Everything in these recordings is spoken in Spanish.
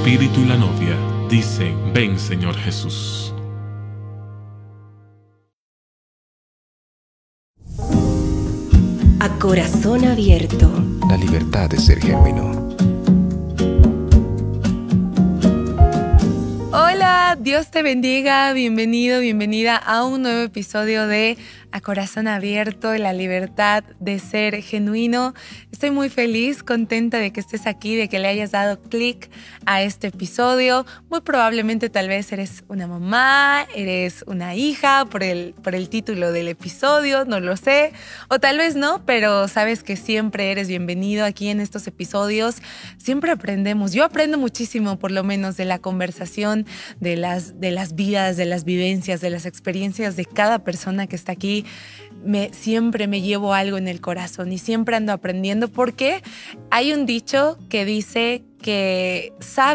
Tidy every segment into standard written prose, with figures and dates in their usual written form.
espíritu y la novia dicen: ven, Señor Jesús. A corazón abierto. La libertad de ser genuino. Hola, Dios te bendiga, bienvenido, bienvenida a un nuevo episodio de A Corazón Abierto, la libertad de ser genuino. Estoy muy feliz, contenta de que estés aquí, de que le hayas dado clic a este episodio. Muy probablemente tal vez eres una mamá, eres una hija por el título del episodio, no lo sé. O tal vez no, pero sabes que siempre eres bienvenido aquí en estos episodios. Siempre aprendemos. Yo aprendo muchísimo, por lo menos, de la conversación, de las vidas, de las vivencias, de las experiencias de cada persona que está aquí. Siempre me llevo algo en el corazón y siempre ando aprendiendo, porque hay un dicho que dice que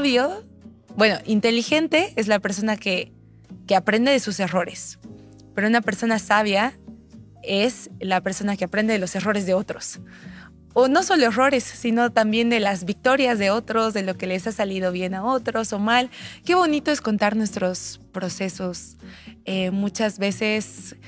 inteligente es la persona que aprende de sus errores, pero una persona sabia es la persona que aprende de los errores de otros. O no solo errores, sino también de las victorias de otros, de lo que les ha salido bien a otros o mal. Qué bonito es contar nuestros procesos. Muchas veces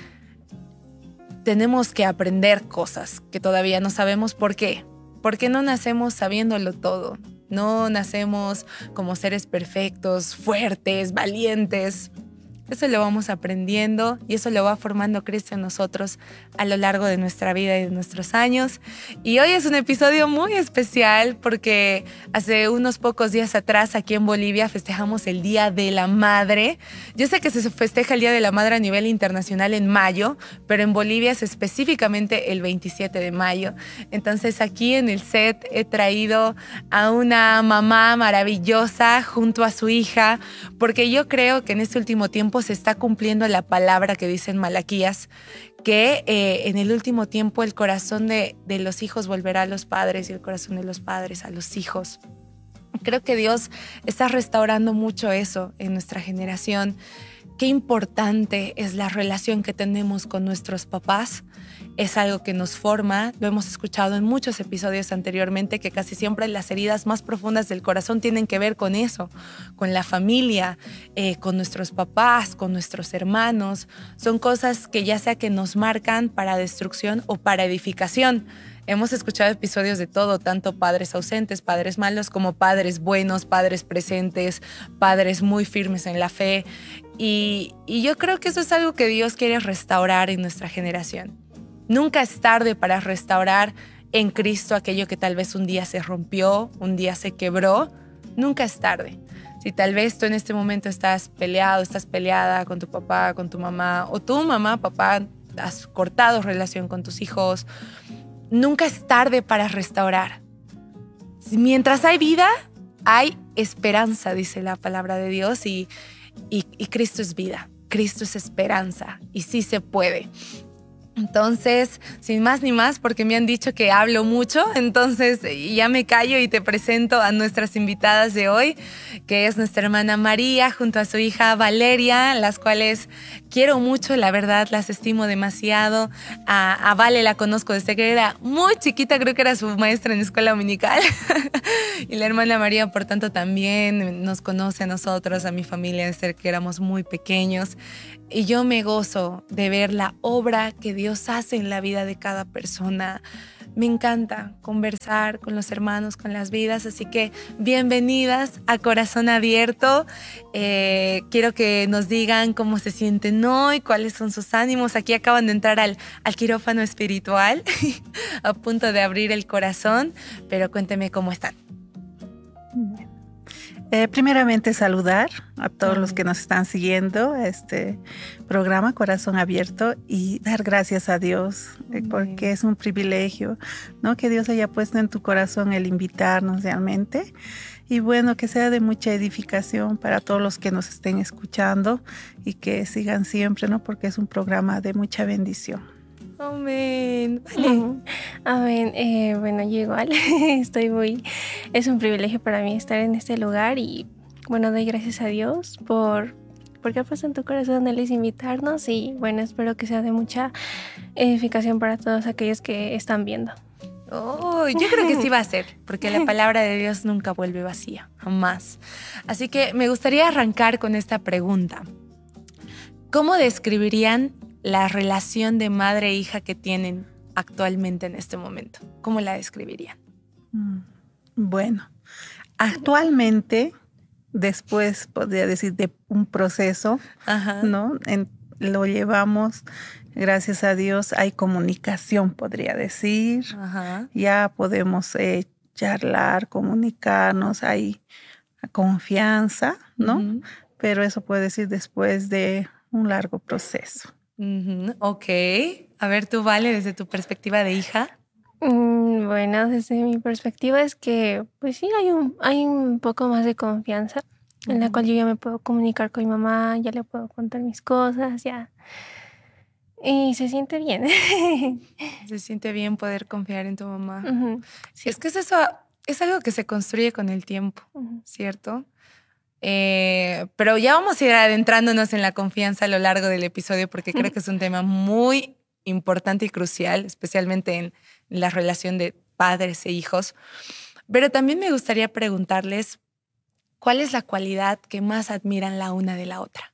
tenemos que aprender cosas que todavía no sabemos. ¿Por qué? Porque no nacemos sabiéndolo todo. No nacemos como seres perfectos, fuertes, valientes. Eso lo vamos aprendiendo y eso lo va formando Cristo en nosotros a lo largo de nuestra vida y de nuestros años. Y hoy es un episodio muy especial porque hace unos pocos días atrás aquí en Bolivia festejamos el Día de la Madre. Yo sé que se festeja el Día de la Madre a nivel internacional en mayo, pero en Bolivia es específicamente el 27 de mayo. Entonces aquí en el set he traído a una mamá maravillosa junto a su hija, porque yo creo que en este último tiempo se está cumpliendo la palabra que dice en Malaquías, que en el último tiempo el corazón de los hijos volverá a los padres y el corazón de los padres a los hijos. Creo que Dios está restaurando mucho eso en nuestra generación. Qué importante es la relación que tenemos con nuestros papás. Es algo que nos forma, lo hemos escuchado en muchos episodios anteriormente, que casi siempre las heridas más profundas del corazón tienen que ver con eso, con la familia, con nuestros papás, con nuestros hermanos. Son cosas que ya sea que nos marcan para destrucción o para edificación. Hemos escuchado episodios de todo, tanto padres ausentes, padres malos, como padres buenos, padres presentes, padres muy firmes en la fe. Y yo creo que eso es algo que Dios quiere restaurar en nuestra generación. Nunca es tarde para restaurar en Cristo aquello que tal vez un día se rompió, un día se quebró. Nunca es tarde. Si tal vez tú en este momento estás peleado, estás peleada con tu papá, con tu mamá, o tu mamá, papá, has cortado relación con tus hijos, nunca es tarde para restaurar. Mientras hay vida, hay esperanza, dice la palabra de Dios, y Cristo es vida, Cristo es esperanza, y sí se puede. Entonces, sin más ni más, porque me han dicho que hablo mucho, entonces ya me callo y te presento a nuestras invitadas de hoy, que es nuestra hermana María junto a su hija Valeria, las cuales quiero mucho, la verdad, las estimo demasiado. A Vale la conozco desde que era muy chiquita, creo que era su maestra en escuela dominical. Y la hermana María, por tanto, también nos conoce a nosotros, a mi familia, desde que éramos muy pequeños. Y yo me gozo de ver la obra que Dios hace en la vida de cada persona. Me encanta conversar con los hermanos, con las vidas, así que bienvenidas a Corazón Abierto. Quiero que nos digan cómo se sienten hoy, cuáles son sus ánimos. Aquí acaban de entrar al quirófano espiritual, a punto de abrir el corazón, pero cuénteme cómo están. Primeramente saludar a todos los que nos están siguiendo a este programa Corazón Abierto y dar gracias a Dios porque es un privilegio, ¿no? Que Dios haya puesto en tu corazón el invitarnos realmente, y bueno, que sea de mucha edificación para todos los que nos estén escuchando y que sigan siempre, ¿no? Porque es un programa de mucha bendición. Amén. Vale. Amén. Bueno, yo igual es un privilegio para mí estar en este lugar y bueno, doy gracias a Dios porque ha puesto en tu corazón el invitarnos y bueno, espero que sea de mucha edificación para todos aquellos que están viendo. Oh, yo creo que sí va a ser, porque la palabra de Dios nunca vuelve vacía, jamás. Así que me gustaría arrancar con esta pregunta. ¿Cómo describirían la relación de madre e hija que tienen actualmente en este momento? ¿Cómo la describirían? Bueno, actualmente, después podría decir de un proceso, Ajá. ¿no? Lo llevamos, gracias a Dios, hay comunicación, podría decir. Ajá. Ya podemos charlar, comunicarnos, hay confianza, ¿no? Ujú. Pero eso puede decir después de un largo proceso. Ujú. Ok. A ver, tú, Vale, desde tu perspectiva de hija. Bueno, desde mi perspectiva es que, pues sí, hay un poco más de confianza en la cual yo ya me puedo comunicar con mi mamá, ya le puedo contar mis cosas, ya. Y se siente bien. Se siente bien poder confiar en tu mamá. Ujú, sí. Es que eso es algo que se construye con el tiempo, Ujú. ¿cierto? Pero ya vamos a ir adentrándonos en la confianza a lo largo del episodio porque creo que es un tema muy importante y crucial, especialmente en la relación de padres e hijos. Pero también me gustaría preguntarles, ¿cuál es la cualidad que más admiran la una de la otra?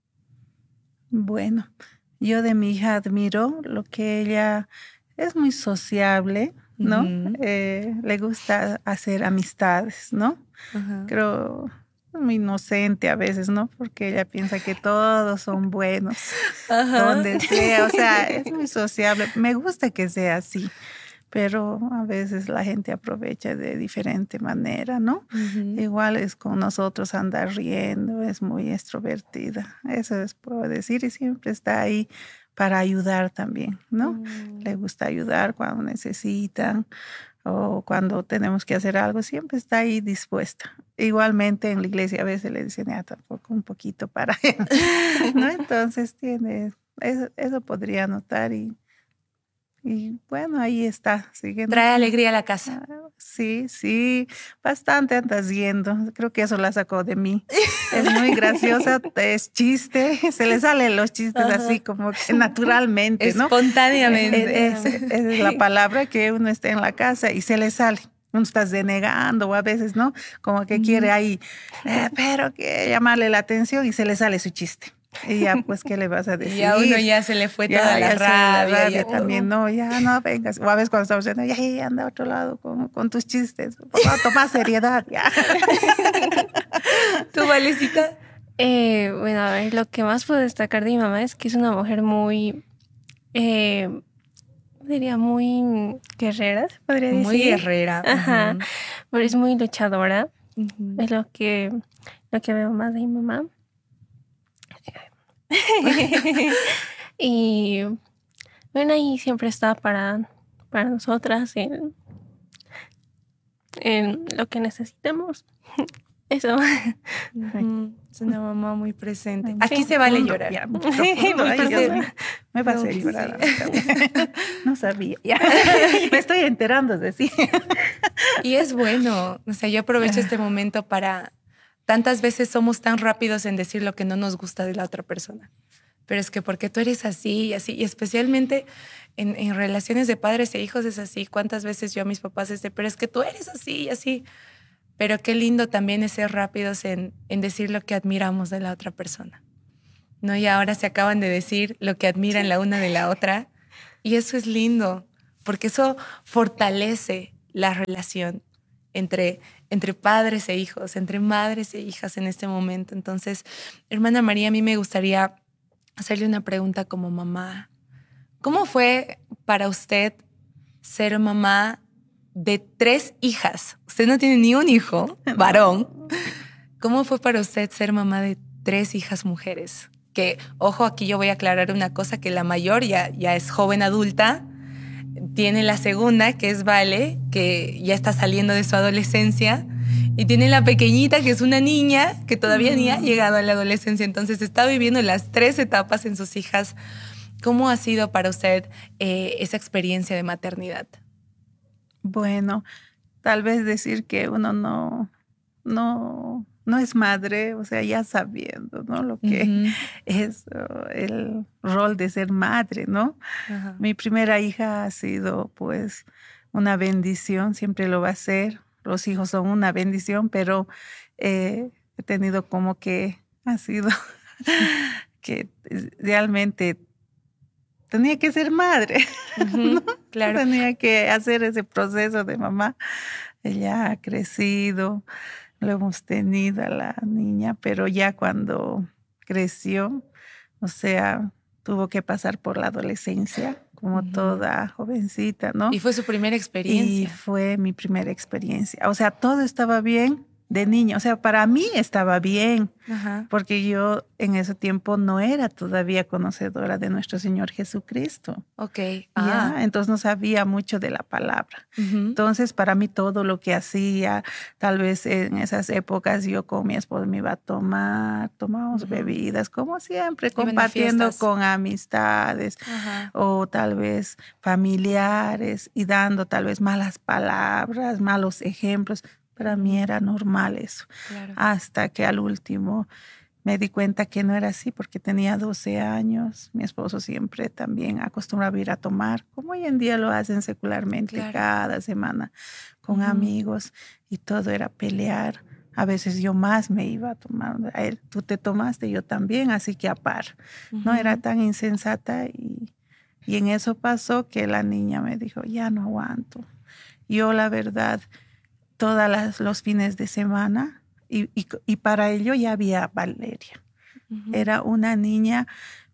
Bueno, yo de mi hija admiro lo que ella es muy sociable, ¿no? Ujú. Le gusta hacer amistades, ¿no? Ajá. Creo muy inocente a veces, ¿no? Porque ella piensa que todos son buenos, Ajá. donde sea, o sea, es muy sociable. Me gusta que sea así, pero a veces la gente aprovecha de diferente manera, ¿no? Ujú. Igual es con nosotros andar riendo, es muy extrovertida, eso es, puedo decir, y siempre está ahí para ayudar también, ¿no? Le gusta ayudar cuando necesitan o cuando tenemos que hacer algo, siempre está ahí dispuesta. Igualmente en la iglesia a veces le dicen, ya tampoco un poquito para él, ¿no? Entonces eso podría notar y bueno, ahí está, siguiendo. Trae alegría a la casa. Sí, sí, bastante andas yendo. Creo que eso la sacó de mí. Es muy graciosa, es chiste, se le salen los chistes Ajá. así como que naturalmente, ¿no? Espontáneamente. Es la palabra que uno está en la casa y se le sale. Uno está denegando o a veces, ¿no? Como que quiere ahí, pero que llamarle la atención y se le sale su chiste. Y ya, pues, ¿qué le vas a decir? Y a uno ya se le fue toda la se le rabia. ya también, no, ya no vengas. O a veces cuando estamos diciendo, ya anda a otro lado con tus chistes. Por favor, toma seriedad, ya. ¿Tu Valecita? Bueno, a ver, lo que más puedo destacar de mi mamá es que es una mujer muy, diría muy guerrera, se podría decir. Muy guerrera. Ajá, pero es muy luchadora. Ujú. Es lo que veo más de mi mamá. Y bueno, ahí siempre está para nosotras en lo que necesitemos. Eso. Ujú. Es una mamá muy presente. Muy Aquí se vale profundo, llorar. ya, muy profundo. Muy Ay, Dios profundo. mío, me va a hacer No, llorar. sí. A mí también. No sabía. Ya. Me estoy enterando de sí. Y es bueno. O sea, yo aprovecho este momento para... Tantas veces somos tan rápidos en decir lo que no nos gusta de la otra persona. Pero es que porque tú eres así y así. Y especialmente en relaciones de padres e hijos es así. ¿Cuántas veces yo a mis papás pero es que tú eres así y así? Pero qué lindo también es ser rápidos en decir lo que admiramos de la otra persona, ¿no? Y ahora se acaban de decir lo que admiran la una de la otra. Y eso es lindo, porque eso fortalece la relación entre padres e hijos, entre madres e hijas en este momento. Entonces, hermana María, a mí me gustaría hacerle una pregunta como mamá. ¿Cómo fue para usted ser mamá de 3 hijas? Usted no tiene ni un hijo, varón. ¿Cómo fue para usted ser mamá de 3 hijas mujeres? Que, ojo, aquí yo voy a aclarar una cosa, que la mayor ya es joven adulta, tiene la segunda, que es Vale, que ya está saliendo de su adolescencia, y tiene la pequeñita, que es una niña, que todavía ni ha llegado a la adolescencia. Entonces está viviendo las 3 etapas en sus hijas. ¿Cómo ha sido para usted esa experiencia de maternidad? Bueno, tal vez decir que uno no es madre, o sea, ya sabiendo, ¿no? Lo que es el rol de ser madre, ¿no? Ajá. Mi primera hija ha sido, pues, una bendición, siempre lo va a ser. Los hijos son una bendición, pero he tenido como que ha sido que realmente tenía que ser madre, ¿no? Claro. Tenía que hacer ese proceso de mamá. Ella ha crecido, lo hemos tenido a la niña, pero ya cuando creció, o sea, tuvo que pasar por la adolescencia, como toda jovencita, ¿no? Y fue su primera Y experiencia. fue mi primera experiencia. O sea, todo estaba bien de niña. O sea, para mí estaba bien, Ajá. porque yo en ese tiempo no era todavía conocedora de nuestro Señor Jesucristo. Ok. ¿Ya? Entonces no sabía mucho de la palabra. Ujú. Entonces, para mí todo lo que hacía, tal vez en esas épocas yo con mi esposo me iba a tomábamos Ujú. bebidas, como siempre, Iban a compartiendo fiestas. con amistades Ajá. o tal vez familiares y dando tal vez malas palabras, malos ejemplos. Para mí era normal eso, Claro. hasta que al último me di cuenta que no era así porque tenía 12 años. Mi esposo siempre también acostumbraba a ir a tomar, como hoy en día lo hacen secularmente, Claro. cada semana con Ujú. amigos, y todo era pelear. A veces yo más me iba a tomar. A él, tú te tomaste, yo también, así que a par. No era Ujú. tan insensata, y en eso pasó que la niña me dijo, ya no aguanto. Yo la verdad, todos los fines de semana, y para ello ya había Valeria. Ujú. Era una niña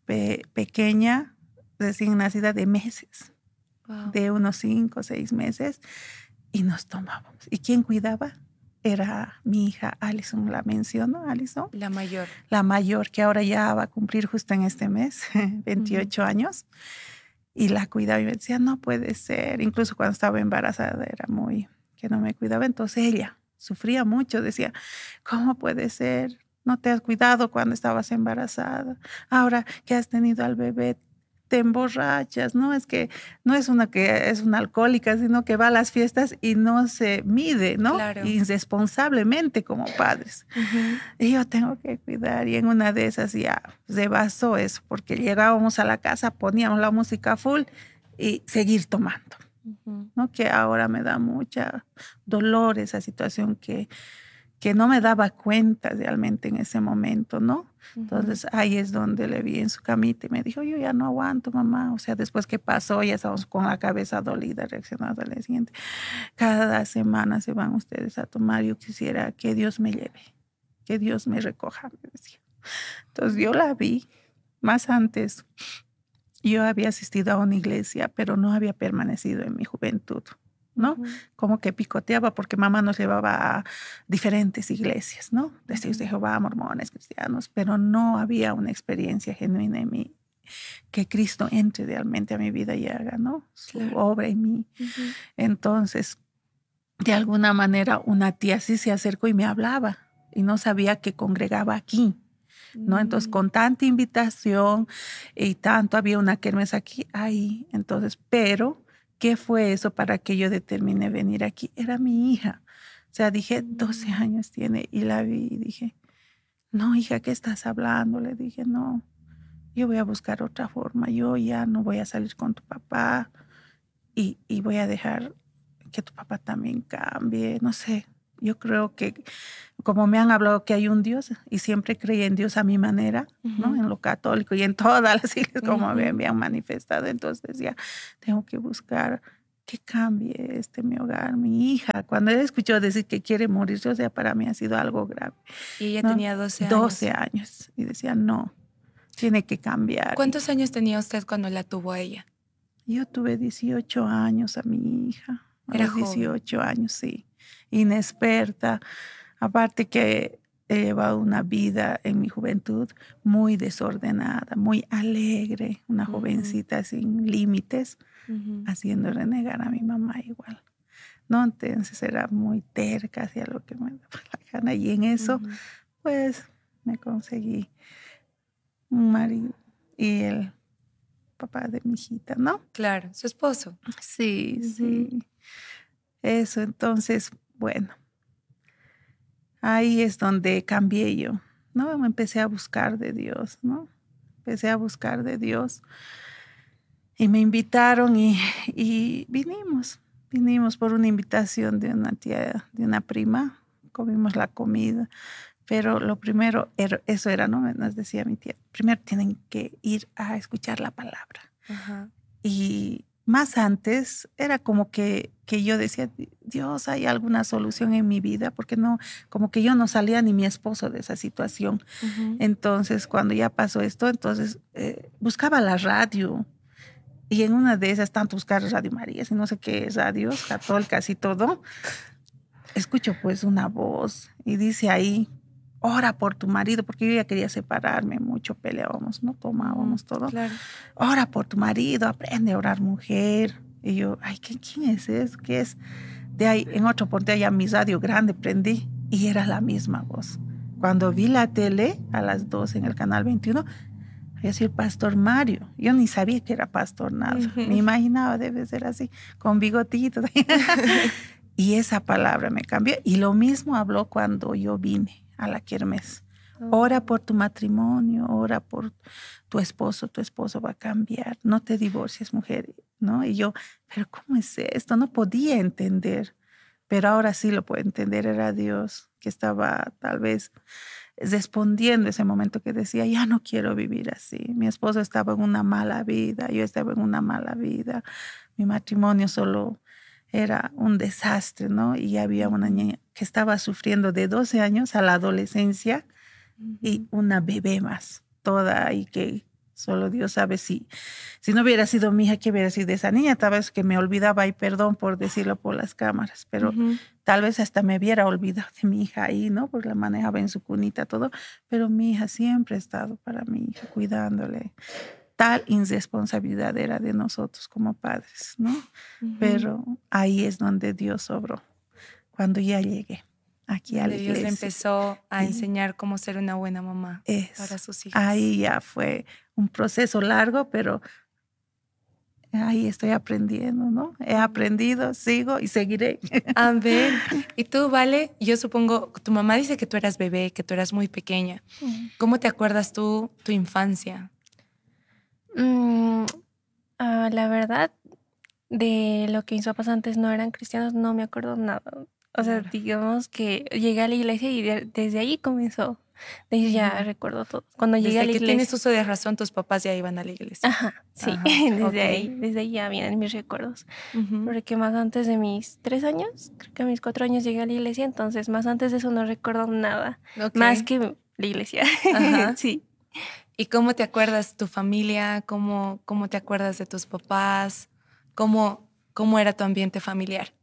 pequeña, recién nacida de meses, Wow. de unos 5 o 6 meses, y nos tomábamos. ¿Y quién cuidaba? Era mi hija Alison, la menciono, Alison, La mayor. la mayor, que ahora ya va a cumplir justo en este mes, 28 años, y la cuidaba y me decía, no puede ser. Incluso cuando estaba embarazada era muy, que no me cuidaba. Entonces ella sufría mucho, decía, ¿cómo puede ser? No te has cuidado cuando estabas embarazada. Ahora que has tenido al bebé, te emborrachas, ¿no? Es que no es una que es una alcohólica, sino que va a las fiestas y no se mide, ¿no? Claro. Irresponsablemente como padres. Ujú. Y yo tengo que cuidar. Y en una de esas ya se basó eso, porque llegábamos a la casa, poníamos la música full y seguir tomando, Ujú. ¿no? Que ahora me da mucha dolor esa situación que no me daba cuenta realmente en ese momento, ¿no? Entonces ahí es donde le vi en su camita y me dijo, yo ya no aguanto, mamá. O sea, después que pasó, ya estábamos con la cabeza dolida, reaccionando al día siguiente. Cada semana se van ustedes a tomar. Yo quisiera que Dios me lleve, que Dios me recoja, me decía. Entonces yo la vi. Más antes, yo había asistido a una iglesia, pero no había permanecido en mi juventud, ¿no? Ujú. Como que picoteaba porque mamá nos llevaba a diferentes iglesias, ¿no? Testigos de Jehová, mormones, cristianos, pero no había una experiencia genuina en mí, que Cristo entre realmente a mi vida y haga, ¿no? Su Claro. obra en mí. Ujú. Entonces, de alguna manera, una tía sí se acercó y me hablaba y no sabía que congregaba aquí, ¿no? Entonces, con tanta invitación y tanto, había una kermés aquí, ahí. Entonces, pero, ¿qué fue eso para que yo determiné venir aquí? Era mi hija. O sea, dije, 12 años tiene, y la vi y dije, no, hija, ¿qué estás hablando? Le dije, no, yo voy a buscar otra forma. Yo ya no voy a salir con tu papá y voy a dejar que tu papá también cambie. No sé, yo creo que como me han hablado que hay un Dios y siempre creí en Dios a mi manera, ¿no? Ujú. En lo católico y en todas las iglesias como Ujú. me han manifestado. Entonces decía, tengo que buscar que cambie mi hogar, mi hija. Cuando él escuchó decir que quiere morirse, o sea, para mí ha sido algo grave, Y ella ¿no? tenía 12 12 años. años. Y decía, no, tiene que cambiar. ¿Cuántos años tenía usted cuando la tuvo a ella? Yo tuve 18 años a mi hija. A Era los joven. 18 años, sí. Inexperta. Aparte que he llevado una vida en mi juventud muy desordenada, muy alegre, una Ujú. jovencita sin límites, Ujú. haciendo renegar a mi mamá igual, ¿no? Entonces era muy terca, hacía lo que me daba la gana, y en eso, Ujú. pues, me conseguí un marido y el papá de mi hijita, ¿no? Claro, su esposo. Sí, Ujú. sí. Eso, entonces, bueno, ahí es donde cambié yo, ¿no? Me empecé a buscar de Dios, ¿no? Empecé a buscar de Dios y me invitaron y vinimos. Vinimos por una invitación de una tía, de una prima, comimos la comida, pero lo primero, eso era, ¿no? Nos decía mi tía, primero tienen que ir a escuchar la palabra. Ajá. Y más antes era como que yo decía, Dios, ¿hay alguna solución en mi vida? Porque no, como que yo no salía ni mi esposo de esa situación. Ujú. Entonces, cuando ya pasó esto, entonces buscaba la radio. Y en una de esas, tanto buscar Radio María, y no sé qué radios, católicas y todo, escucho pues una voz y dice ahí, ora por tu marido, porque yo ya quería separarme mucho, peleábamos, no tomábamos todo. Claro. Ora por tu marido, aprende a orar, mujer. Y yo, ay, ¿quién es eso? ¿Qué es? De ahí, en otro ponte allá mi radio grande, prendí y era la misma voz. Cuando vi la tele a las 2 en el canal 21, había sido el pastor Mario. Yo ni sabía que era pastor, nada. Me imaginaba, debe ser así, con bigotito. Y esa palabra me cambió. Y lo mismo habló cuando yo vine a la kermés. Ora por tu matrimonio, ora por tu esposo va a cambiar. No te divorcies, mujer, ¿no? Y yo, pero ¿cómo es esto? No podía entender. Pero ahora sí lo puedo entender. Era Dios que estaba tal vez respondiendo ese momento que decía, ya no quiero vivir así. Mi esposo estaba en una mala vida, yo estaba en una mala vida. Mi matrimonio solo era un desastre, ¿no? Y había una niña que estaba sufriendo de 12 años a la adolescencia y una bebé más, toda ahí que solo Dios sabe si no hubiera sido mi hija, que hubiera sido esa niña. Tal vez que me olvidaba, y perdón por decirlo por las cámaras, pero tal vez hasta me hubiera olvidado de mi hija ahí, ¿no? Porque la manejaba en su cunita, todo. Pero mi hija siempre ha estado para mi hija, cuidándole. Tal irresponsabilidad era de nosotros como padres, ¿no? Pero ahí es donde Dios obró, cuando ya llegué aquí a la iglesia. Dios le empezó a enseñar cómo ser una buena mamá para sus hijas. Ahí ya fue un proceso largo, pero ahí estoy aprendiendo, ¿no? He aprendido, sigo y seguiré. Amén. Y tú, Vale, yo supongo, tu mamá dice que tú eras bebé, que tú eras muy pequeña. ¿Cómo te acuerdas tú tu infancia? La verdad, de lo que mis papás antes no eran cristianos, no me acuerdo nada. O sea, digamos que llegué a la iglesia y desde ahí comenzó. De ahí ya recuerdo todo. Cuando llegué a la Desde que iglesia. tienes uso de razón, tus papás ya iban a la iglesia. Ajá, sí. Ajá, desde ahí ya vienen mis recuerdos. Porque más antes de mis 3 años, creo que a mis 4 años llegué a la iglesia, entonces más antes de eso no recuerdo nada. Más que la iglesia. Ajá. Sí. ¿Y cómo te acuerdas tu familia? ¿Cómo te acuerdas de tus papás? ¿Cómo era tu ambiente familiar?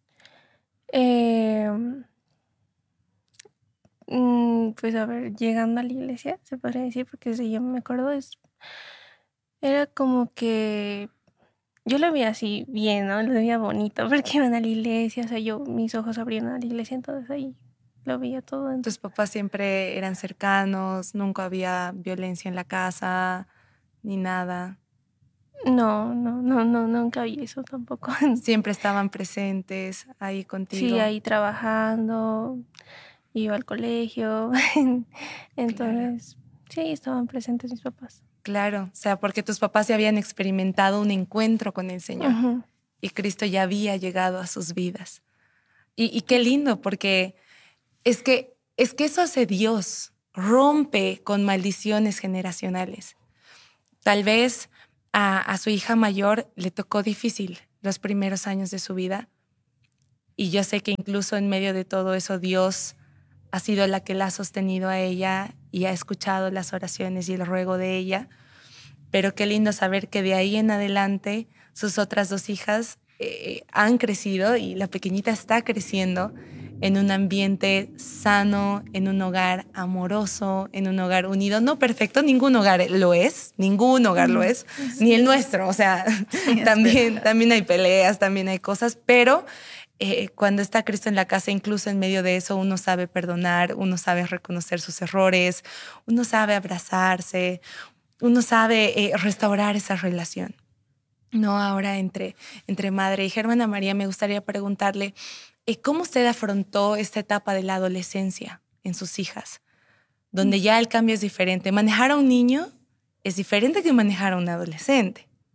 Pues a ver, llegando a la iglesia, se podría decir, porque si yo me acuerdo, era como que yo lo veía así bien, ¿no? Lo veía bonito, porque iban a la iglesia, o sea, mis ojos abrían a la iglesia, entonces ahí lo veía todo. ¿Tus papás siempre eran cercanos? ¿Nunca había violencia en la casa? Ni nada. No, nunca vi eso tampoco. Siempre estaban presentes ahí contigo. Sí, ahí trabajando, iba al colegio, entonces sí, estaban presentes mis papás. Claro, o sea, porque tus papás ya habían experimentado un encuentro con el Señor y Cristo ya había llegado a sus vidas. Y qué lindo, porque es que eso hace Dios, rompe con maldiciones generacionales. Tal vez a su hija mayor le tocó difícil los primeros años de su vida, y yo sé que incluso en medio de todo eso Dios ha sido la que la ha sostenido a ella y ha escuchado las oraciones y el ruego de ella. Pero qué lindo saber que de ahí en adelante sus otras 2 hijas han crecido, y la pequeñita está creciendo en un ambiente sano, en un hogar amoroso, en un hogar unido. No perfecto, ningún hogar lo es, ni el nuestro. O sea, también hay peleas, también hay cosas, pero cuando está Cristo en la casa, incluso en medio de eso, uno sabe perdonar, uno sabe reconocer sus errores, uno sabe abrazarse, uno sabe restaurar esa relación. No, ahora entre madre e hija. Hermana María, me gustaría preguntarle, ¿cómo usted afrontó esta etapa de la adolescencia en sus hijas? Donde ya el cambio es diferente. Manejar a un niño es diferente que manejar a un adolescente.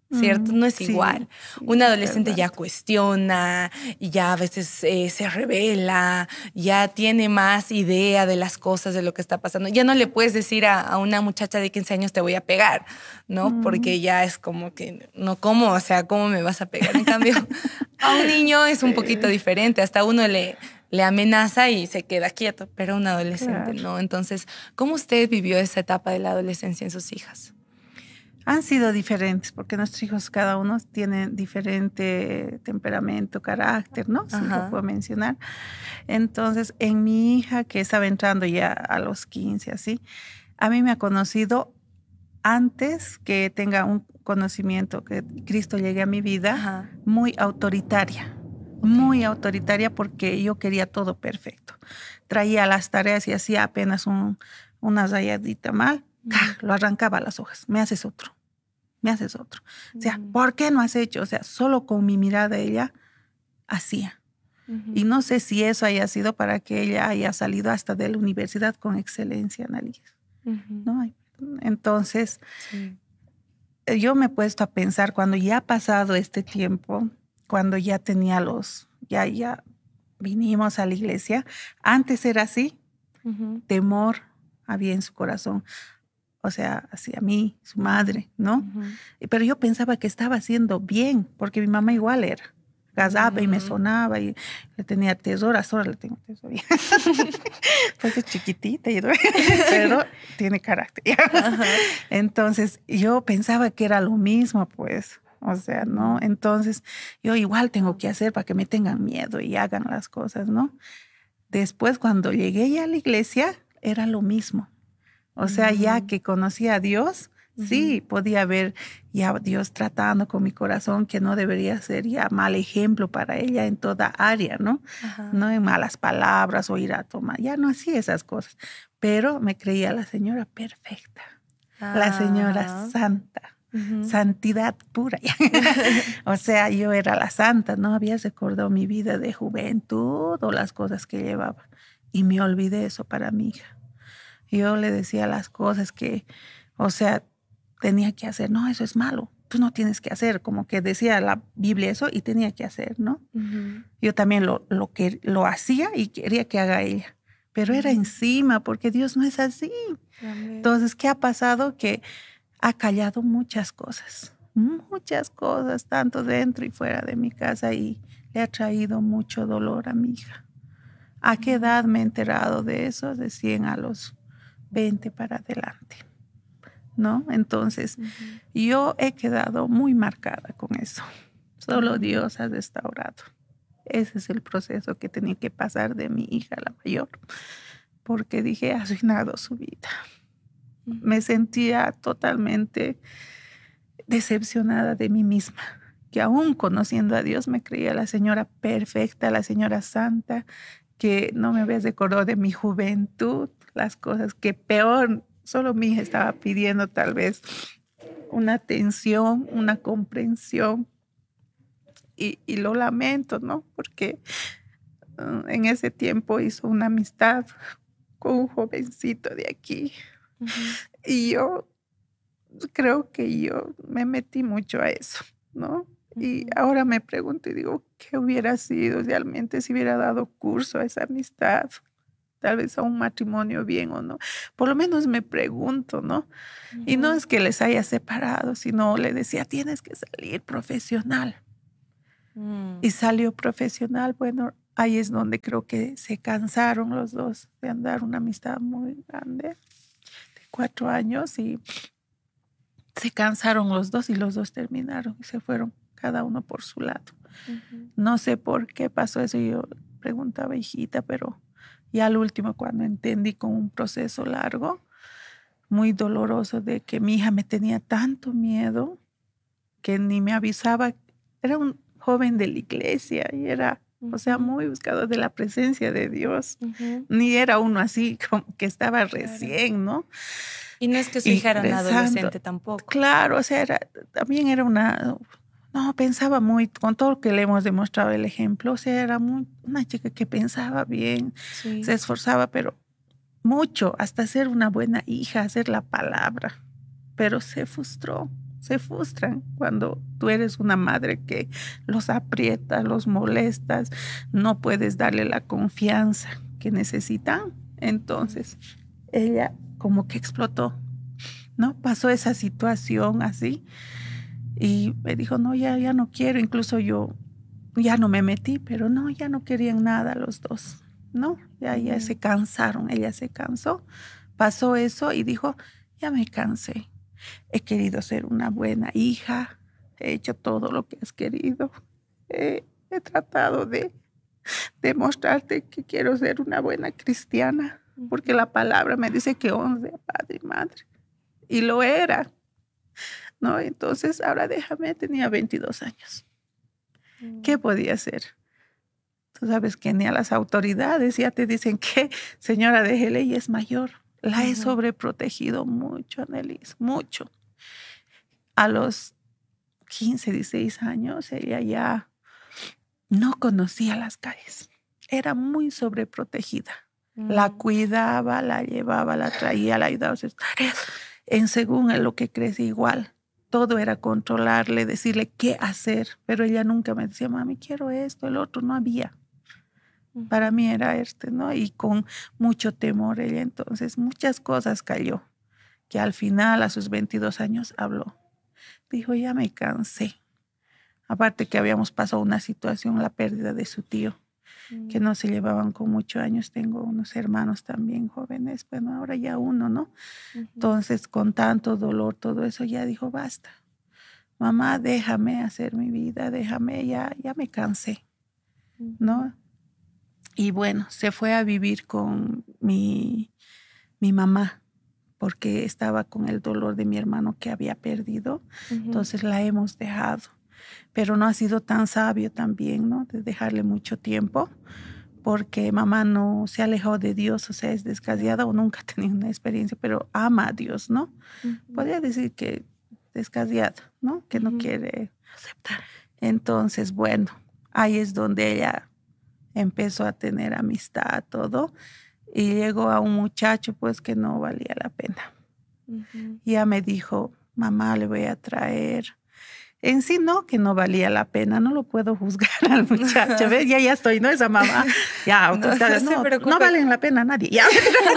¿cierto? No es Sí, igual. sí, Un adolescente verdad. ya cuestiona, y ya a veces se revela, ya tiene más idea de las cosas, de lo que está pasando. Ya no le puedes decir a una muchacha de 15 años te voy a pegar, ¿no? Porque ya es como que, no, ¿cómo? O sea, ¿cómo me vas a pegar? En cambio, a un niño es un poquito diferente. Hasta uno le amenaza y se queda quieto, pero a un adolescente Claro. no. Entonces, ¿cómo usted vivió esa etapa de la adolescencia en sus hijas? Han sido diferentes porque nuestros hijos cada uno tiene diferente temperamento, carácter, ¿no? Si lo Ajá. puedo mencionar. Entonces, en mi hija que estaba entrando ya a los 15, así, a mí me ha conocido antes que tenga un conocimiento, que Cristo llegue a mi vida, Ajá. muy muy autoritaria porque yo quería todo perfecto. Traía las tareas y hacía apenas una rayadita mal, ¡cac! Lo arrancaba a las hojas. Me haces otro. O sea, ¿por qué no has hecho? O sea, solo con mi mirada ella hacía. Y no sé si eso haya sido para que ella haya salido hasta de la universidad con excelencia, Annalise, ¿no? Entonces, Sí. yo me he puesto a pensar cuando ya ha pasado este tiempo, cuando ya tenía ya vinimos a la iglesia, antes era así, temor había en su corazón, o sea, hacia mí, su madre, ¿no? Pero yo pensaba que estaba haciendo bien, porque mi mamá igual era. Gazaba y me sonaba y le tenía tesoro, hasta ahora le tengo tesoro. Pues es chiquitita, pero tiene carácter. Entonces yo pensaba que era lo mismo, pues. O sea, ¿no? Entonces yo igual tengo que hacer para que me tengan miedo y hagan las cosas, ¿no? Después cuando llegué ya a la iglesia era lo mismo. O sea, ya que conocí a Dios, sí, podía ver ya a Dios tratando con mi corazón que no debería ser ya mal ejemplo para ella en toda área, ¿no? Ajá. No en malas palabras o ir a tomar, ya no hacía esas cosas. Pero me creía la señora perfecta, la señora santa. Santidad pura. O sea, yo era la santa, no había recordado mi vida de juventud o las cosas que llevaba. Y me olvidé eso para mi hija. Yo le decía las cosas que, o sea, tenía que hacer. No, eso es malo. Tú no tienes que hacer. Como que decía la Biblia eso y tenía que hacer, ¿no? Yo también lo hacía y quería que haga ella. Pero era encima porque Dios no es así. Entonces, ¿qué ha pasado? Que ha callado muchas cosas, tanto dentro y fuera de mi casa y le ha traído mucho dolor a mi hija. ¿A qué edad me he enterado de eso? Recién a los 20 para adelante, ¿no? Entonces, yo he quedado muy marcada con eso. Solo Dios ha restaurado. Ese es el proceso que tenía que pasar de mi hija, la mayor, porque dije, ha arruinado su vida. Me sentía totalmente decepcionada de mí misma, que aún conociendo a Dios me creía la señora perfecta, la señora santa, que no me había recordado de mi juventud, las cosas que peor, solo mi hija estaba pidiendo tal vez una atención, una comprensión, y lo lamento, ¿no? Porque en ese tiempo hizo una amistad con un jovencito de aquí. Y yo creo que yo me metí mucho a eso, ¿no? Y ahora me pregunto y digo, ¿qué hubiera sido realmente si hubiera dado curso a esa amistad? Tal vez a un matrimonio bien o no. Por lo menos me pregunto, ¿no? Y no es que les haya separado, sino le decía, tienes que salir profesional. Y salió profesional. Bueno, ahí es donde creo que se cansaron los dos de andar una amistad muy grande. 4 años y se cansaron los dos y los dos terminaron y se fueron cada uno por su lado. No sé por qué pasó eso. Yo preguntaba, hijita, pero ya al último cuando entendí con un proceso largo, muy doloroso, de que mi hija me tenía tanto miedo que ni me avisaba. Era un joven de la iglesia y era, o sea, muy buscador de la presencia de Dios. Ni era uno así como que estaba recién, ¿no? Y no es que su hija era una adolescente tampoco. Claro, o sea, también era no, pensaba muy, con todo lo que le hemos demostrado el ejemplo, o sea, era una chica que pensaba bien, se esforzaba, pero mucho, hasta ser una buena hija, hacer la palabra, pero se frustró se frustran cuando tú eres una madre que los aprietas, los molestas, no puedes darle la confianza que necesitan. Entonces, ella como que explotó, ¿no? Pasó esa situación así y me dijo, no, ya no quiero. Incluso yo ya no me metí, pero no, ya no querían nada los dos, ¿no? Ya se cansaron, ella se cansó. Pasó eso y dijo, ya me cansé. He querido ser una buena hija, he hecho todo lo que has querido. He tratado de demostrarte que quiero ser una buena cristiana, porque la palabra me dice que honre a padre y madre. Y lo era, ¿no? Entonces, ahora déjame, tenía 22 años. ¿Qué podía hacer? Tú sabes que ni a las autoridades ya te dicen que, señora, déjele, y es mayor. La he sobreprotegido mucho, Annelies, mucho. A los 15, 16 años, ella ya no conocía las calles. Era muy sobreprotegida. La cuidaba, la llevaba, la traía, la ayudaba a sus tareas. Según en lo que crecí, igual. Todo era controlarle, decirle qué hacer. Pero ella nunca me decía, mami, quiero esto, el otro. No había. Para mí era ¿no? Y con mucho temor ella, entonces muchas cosas cayó, que al final a sus 22 años habló. Dijo, ya me cansé. Aparte que habíamos pasado una situación, la pérdida de su tío, que no se llevaban con muchos años. Tengo unos hermanos también jóvenes, bueno, ahora ya uno, ¿no? Entonces, con tanto dolor, todo eso, ya dijo, basta. Mamá, déjame hacer mi vida, déjame, ya me cansé, ¿no? Y bueno, se fue a vivir con mi mamá, porque estaba con el dolor de mi hermano que había perdido. Entonces la hemos dejado. Pero no ha sido tan sabio también, ¿no? De dejarle mucho tiempo, porque mamá no se ha alejado de Dios, o sea, es descasiada o nunca ha tenido una experiencia, pero ama a Dios, ¿no? Podría decir que descasiada, ¿no? Que no quiere aceptar. Entonces, bueno, ahí es donde ella empezó a tener amistad, todo, y llegó a un muchacho pues que no valía la pena. Y ella me dijo, mamá, le voy a traer. En sí no, que no valía la pena, no lo puedo juzgar al muchacho, ¿ves? Ya estoy, ¿no? Esa mamá, ya, no valen la pena nadie, ya.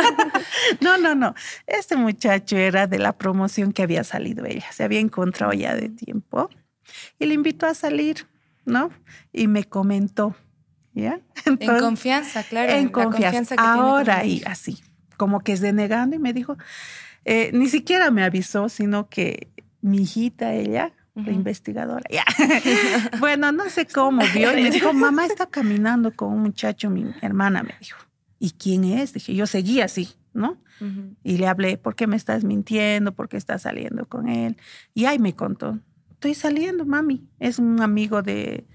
No. Este muchacho era de la promoción que había salido ella, se había encontrado ya de tiempo, y le invitó a salir, ¿no? Y me comentó, ¿ya? Entonces, en confianza, claro. En confianza. Que ahora tiene y así, como que es denegando, y me dijo, ni siquiera me avisó, sino que mi hijita, ella, la investigadora, ya. Bueno, no sé cómo vio, y me dijo, mamá está caminando con un muchacho, mi hermana me dijo. ¿Y quién es? Dije, yo seguí así, ¿no? Y le hablé, ¿por qué me estás mintiendo? ¿Por qué estás saliendo con él? Y ahí me contó, estoy saliendo, mami. Es un amigo del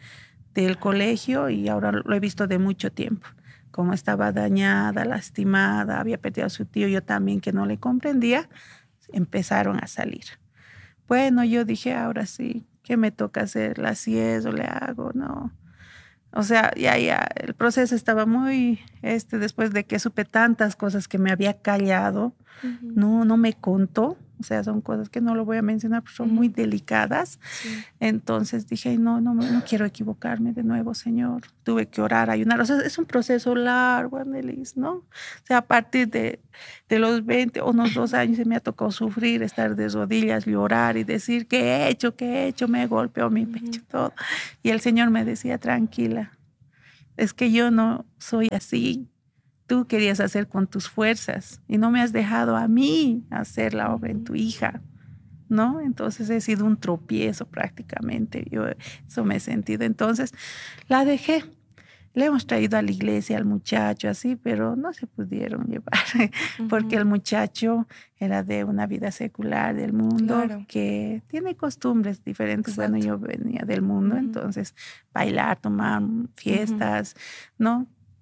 colegio y ahora lo he visto de mucho tiempo. Como estaba dañada, lastimada, había perdido a su tío, yo también que no le comprendía, empezaron a salir. Bueno, yo dije, ahora sí, ¿qué me toca hacer? ¿La cieso, le hago? No. O sea, ya, el proceso estaba muy, después de que supe tantas cosas que me había callado, no me contó. O sea, son cosas que no lo voy a mencionar porque son muy delicadas. Sí. Entonces dije, no quiero equivocarme de nuevo, Señor. Tuve que orar, ayunar. O sea, es un proceso largo, Annelies, ¿no? O sea, a partir de los 20 o unos 2 años se me ha tocado sufrir, estar de rodillas, llorar y decir, ¿qué he hecho? Me golpeó mi pecho, todo. Y el Señor me decía, tranquila, es que yo no soy así. Tú querías hacer con tus fuerzas y no me has dejado a mí hacer la obra en tu hija, ¿no? Entonces he sido un tropiezo prácticamente, yo eso me he sentido. Entonces la dejé, le hemos traído a la iglesia al muchacho así, pero no se pudieron llevar porque el muchacho era de una vida secular del mundo, claro, que tiene costumbres diferentes. Exacto. Bueno, yo venía del mundo, entonces bailar, tomar fiestas, ¿no?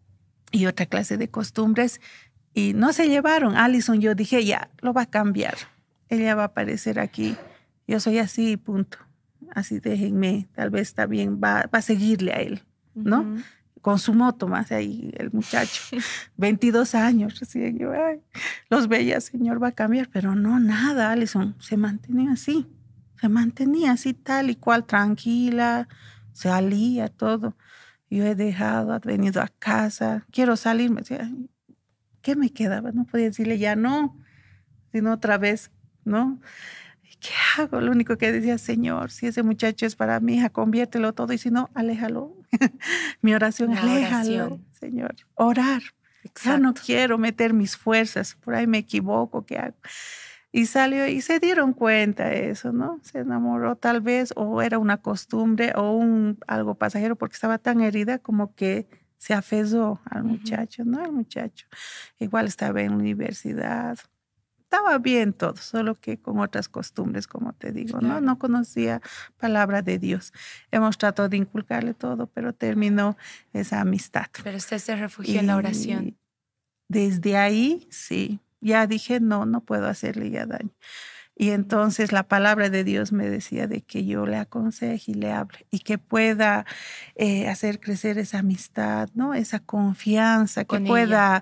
Y otra clase de costumbres, y no se llevaron. Alison, yo dije, ya, lo va a cambiar. Ella va a aparecer aquí. Yo soy así, punto. Así déjenme, tal vez está bien, va a seguirle a él, ¿no? Con su moto más ahí, el muchacho. 22 años recién. Yo, los veía, Señor, va a cambiar. Pero no, nada, Alison, se mantiene así. Se mantenía así tal y cual, tranquila, salía todo. Yo he dejado, ha venido a casa, quiero salir, me decía, ¿qué me quedaba? No podía decirle ya no, sino otra vez, ¿no? ¿Qué hago? Lo único que decía, Señor, si ese muchacho es para mi hija, conviértelo todo, y si no, aléjalo. Mi oración, La aléjalo, oración. Señor. Orar. Ya no quiero meter mis fuerzas, por ahí me equivoco, ¿qué hago? Y salió y se dieron cuenta de eso, ¿no? Se enamoró tal vez, o era una costumbre, o algo pasajero, porque estaba tan herida como que se aferró al muchacho, ¿no? El muchacho igual estaba en la universidad. Estaba bien todo, solo que con otras costumbres, como te digo, ¿no? Claro. No conocía palabra de Dios. Hemos tratado de inculcarle todo, pero terminó esa amistad. Pero usted se refugió en la oración. Y desde ahí, sí, ya dije, no puedo hacerle ya daño. Y entonces la palabra de Dios me decía de que yo le aconseje y le hable y que pueda hacer crecer esa amistad, ¿no? Esa confianza, que Con pueda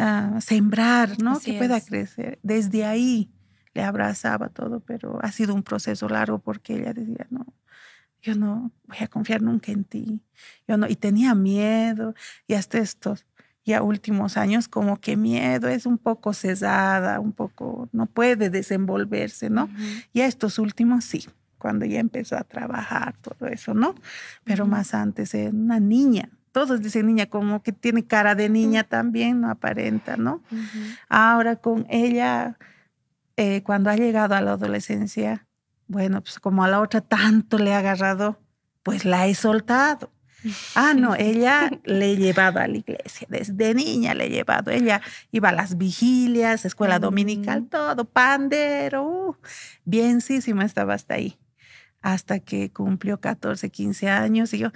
sembrar, ¿no? Así Que pueda es. crecer. Desde ahí le abrazaba todo, pero ha sido un proceso largo porque ella decía, no, yo no voy a confiar nunca en ti. Yo no, y tenía miedo y hasta estos ya últimos años como que miedo, es un poco cesada, un poco no puede desenvolverse, ¿no? Ya estos últimos sí, cuando ya empezó a trabajar, todo eso, ¿no? Pero más antes era una niña. Todos dicen niña, como que tiene cara de niña también, no aparenta, ¿no? Ahora con ella, cuando ha llegado a la adolescencia, bueno, pues como a la otra tanto le ha agarrado, pues la he soltado. No, ella le he llevado a la iglesia, desde niña le he llevado. Ella iba a las vigilias, escuela dominical, todo, pandero, bienísima estaba hasta ahí. Hasta que cumplió 14, 15 años y yo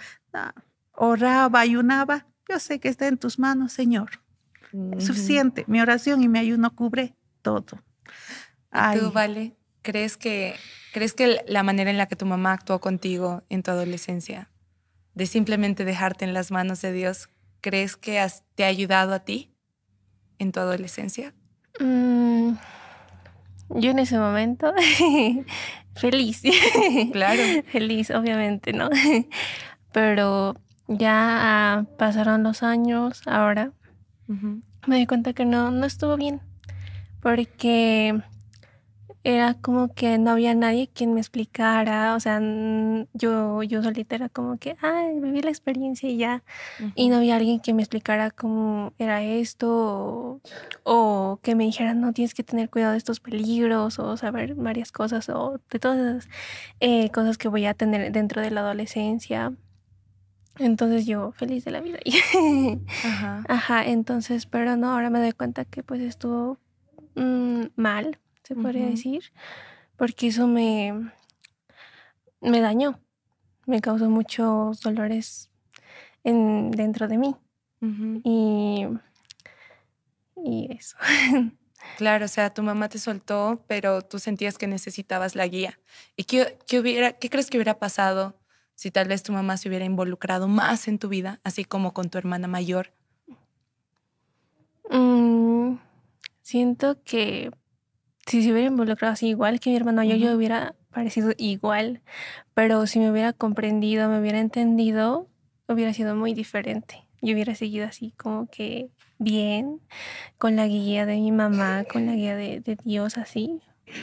oraba, ayunaba. Yo sé que está en tus manos, Señor. Es suficiente. Mi oración y mi ayuno cubre todo. ¿Y tú, Vale, crees que la manera en la que tu mamá actuó contigo en tu adolescencia, de simplemente dejarte en las manos de Dios, crees que te ha ayudado a ti en tu adolescencia? Yo en ese momento, feliz. Claro. Feliz, obviamente, ¿no? Pero ya pasaron los años, ahora me di cuenta que no estuvo bien, porque era como que no había nadie quien me explicara, o sea, yo solita era como que, viví la experiencia y ya, y no había alguien que me explicara cómo era esto, o que me dijera, no, tienes que tener cuidado de estos peligros, o saber varias cosas, o de todas esas cosas que voy a tener dentro de la adolescencia. Entonces yo feliz de la vida. Entonces, pero no, ahora me doy cuenta que pues estuvo mal, se podría decir, porque eso me dañó, me causó muchos dolores dentro de mí. Y eso. Claro, o sea, tu mamá te soltó, pero tú sentías que necesitabas la guía. ¿Y qué crees que hubiera pasado si tal vez tu mamá se hubiera involucrado más en tu vida, así como con tu hermana mayor? Siento que si se hubiera involucrado así igual que mi hermano, yo hubiera parecido igual, pero si me hubiera comprendido, me hubiera entendido, hubiera sido muy diferente. Yo hubiera seguido así como que bien, con la guía de mi mamá, con la guía de Dios, así.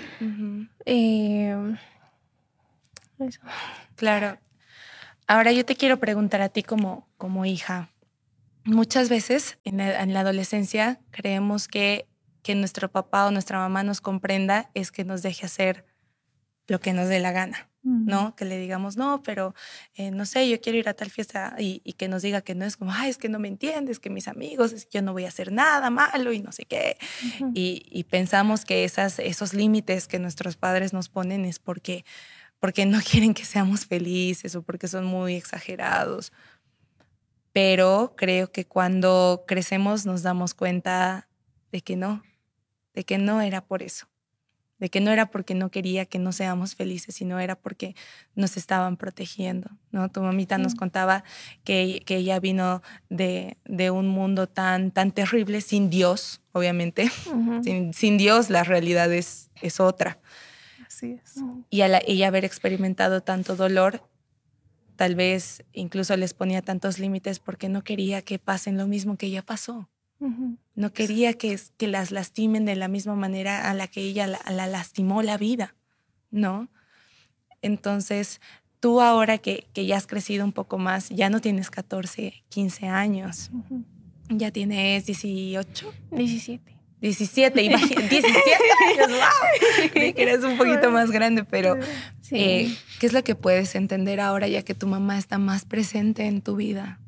Eso. Claro. Ahora yo te quiero preguntar a ti como hija. Muchas veces en la adolescencia creemos que nuestro papá o nuestra mamá nos comprenda es que nos deje hacer lo que nos dé la gana, ¿no? Que le digamos, no, pero no sé, yo quiero ir a tal fiesta y que nos diga que no, es como, es que no me entiendes, que mis amigos, yo no voy a hacer nada malo y no sé qué. Y pensamos que esos límites que nuestros padres nos ponen es porque no quieren que seamos felices o porque son muy exagerados. Pero creo que cuando crecemos nos damos cuenta de que no era por eso, de que no era porque no quería que no seamos felices, sino era porque nos estaban protegiendo, ¿no? Tu mamita nos contaba que ella vino de un mundo tan terrible, sin Dios, obviamente. Sin Dios la realidad es otra. Así es. Y al ella haber experimentado tanto dolor, tal vez incluso les ponía tantos límites porque no quería que pasen lo mismo que ella pasó. No quería que las lastimen de la misma manera a la que ella la lastimó la vida, ¿no? Entonces, tú ahora que ya has crecido un poco más, ya no tienes 14, 15 años, ya tienes 18. 17, imagínate, 17 años, wow. Creí que eres un poquito más grande, pero Sí. ¿qué es lo que puedes entender ahora ya que tu mamá está más presente en tu vida?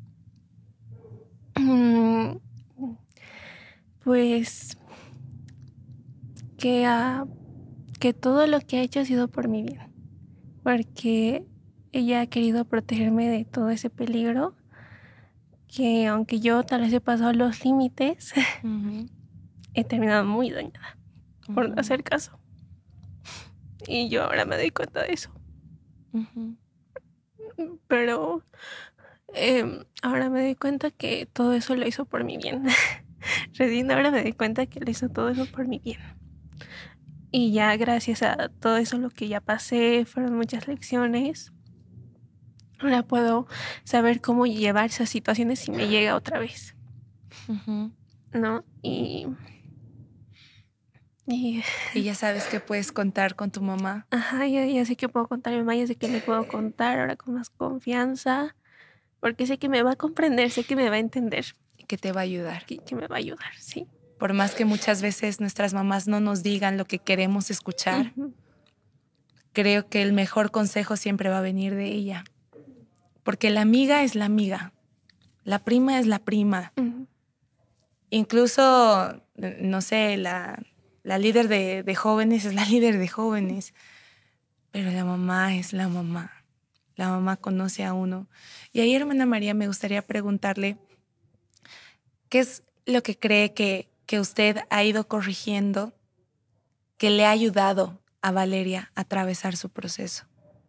Pues que todo lo que ha hecho ha sido por mi bien, porque ella ha querido protegerme de todo ese peligro, que aunque yo tal vez he pasado los límites, he terminado muy dañada por no hacer caso. Y yo ahora me doy cuenta de eso. Pero ahora me doy cuenta que todo eso lo hizo por mi bien. Recién ahora me doy cuenta que lo hizo todo eso por mi bien. Y ya gracias a todo eso lo que ya pasé, fueron muchas lecciones. Ahora puedo saber cómo llevar esas situaciones si me llega otra vez. ¿No? Y ya sabes que puedes contar con tu mamá. Ajá, ya sé que puedo contar a mi mamá, ya sé que le puedo contar ahora con más confianza, porque sé que me va a comprender, sé que me va a entender. Que te va a ayudar. Que me va a ayudar, sí. Por más que muchas veces nuestras mamás no nos digan lo que queremos escuchar, creo que el mejor consejo siempre va a venir de ella. Porque la amiga es la amiga, la prima es la prima. Incluso, no sé, la líder de jóvenes es la líder de jóvenes, pero la mamá es la mamá. La mamá conoce a uno. Y ahí, hermana María, me gustaría preguntarle, ¿qué es lo que cree que usted ha ido corrigiendo que le ha ayudado a Valeria a atravesar su proceso?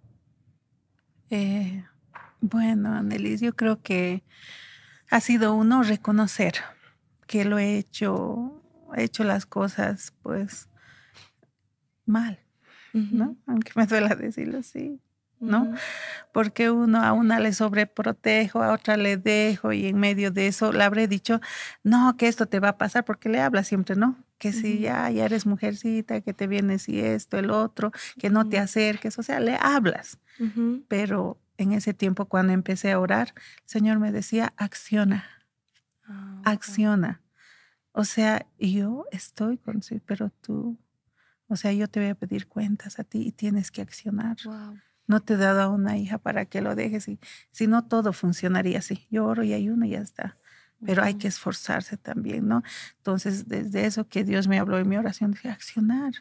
Bueno, Annelies, yo creo que ha sido uno reconocer que lo he hecho las cosas pues mal, ¿no? Aunque me duela decirlo así, ¿no? Porque a una le sobreprotejo, a otra le dejo y en medio de eso le habré dicho, no, que esto te va a pasar, porque le habla siempre, ¿no? Que si ya eres mujercita, que te vienes y esto, el otro, que no te acerques, o sea, le hablas. Pero en ese tiempo cuando empecé a orar, el Señor me decía, acciona, acciona. O sea, yo estoy con sí, pero tú, o sea, yo te voy a pedir cuentas a ti y tienes que accionar. Wow. No te he dado a una hija para que lo dejes y si no todo funcionaría así. Yo oro y ayuno y ya está. Pero hay que esforzarse también, ¿no? Entonces, desde eso que Dios me habló en mi oración, dije, accionar.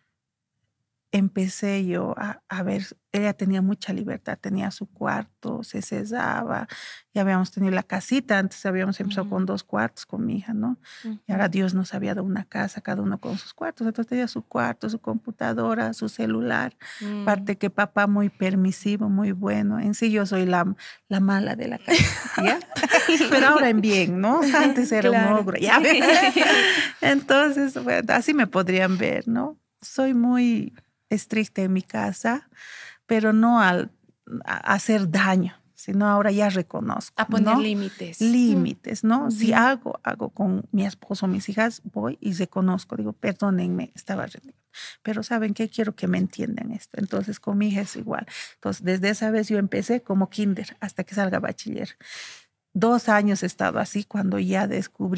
Empecé yo a ver, ella tenía mucha libertad, tenía su cuarto, se cesaba, ya habíamos tenido la casita, antes habíamos empezado con 2 cuartos con mi hija, ¿no? Y ahora Dios nos había dado una casa, cada uno con sus cuartos, entonces tenía su cuarto, su computadora, su celular, aparte que papá muy permisivo, muy bueno, en sí yo soy la mala de la casa, ¿ya? Pero ahora en bien, ¿no? Antes era un ogro, ¿ya? Entonces, bueno, así me podrían ver, ¿no? Soy muy estricta en mi casa, pero no a hacer daño, sino ahora ya reconozco. A poner ¿no? límites. Límites, ¿no? Si hago con mi esposo, mis hijas, voy y reconozco, digo, perdónenme, estaba rendido. Pero ¿saben qué? Quiero que me entiendan esto. Entonces con mi hija es igual. Entonces desde esa vez yo empecé como kinder hasta que salga bachiller. 2 años he estado así cuando ya descubrí